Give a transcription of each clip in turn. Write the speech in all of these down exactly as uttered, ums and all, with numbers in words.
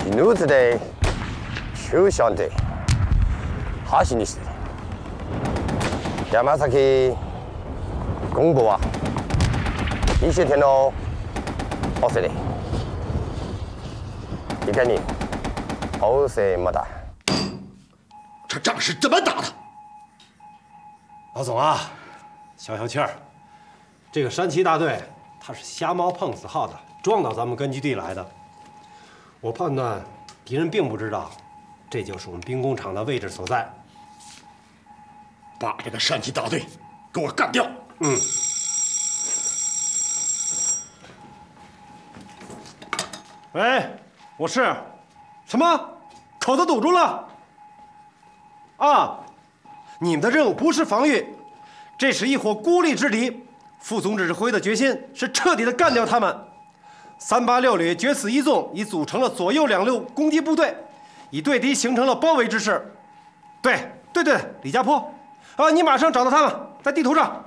奴子的就想着哈西尼斯的，亚马萨克公布啊，一些天喽，好些的，你看你，好些没打。 这仗是怎么打的？ 老总啊，消消气儿。这个山崎大队他是瞎猫碰死耗子，撞到咱们根据地来的。我判断敌人并不知道，这就是我们兵工厂的位置所在。 把这个山崎大队给我干掉！ 嗯。喂，我是，什么？口子堵住了？啊，你们的任务不是防御，这是一伙孤立之敌。副总指挥的决心是彻底的干掉他们。三八六旅决死一纵已组成了左右两路攻击部队，已对敌形成了包围之势。对对对，李家坡，啊，你马上找到他们，在地图上。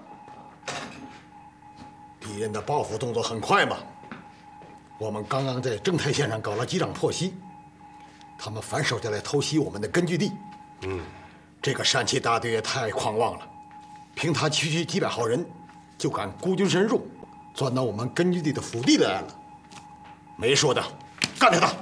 敌人的报复动作很快嘛，我们刚刚在正太线上搞了几场破袭，他们反手就来偷袭我们的根据地。 嗯， 这个山崎大队也太狂妄了，凭他区区几百号人，就敢孤军深入，钻到我们根据地的腹地来了。没说的，干掉他！